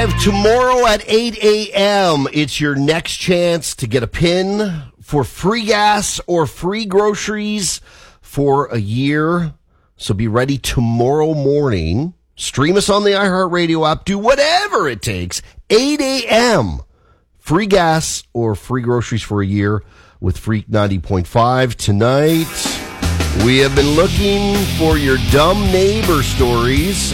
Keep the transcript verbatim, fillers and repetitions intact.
of tomorrow at eight a.m., it's your next chance to get a pin for free gas or free groceries for a year. So be ready tomorrow morning. Stream us on the iHeartRadio app. Do whatever it takes. eight a.m. Free gas or free groceries for a year with Freak ninety point five. Tonight, we have been looking for your dumb neighbor stories.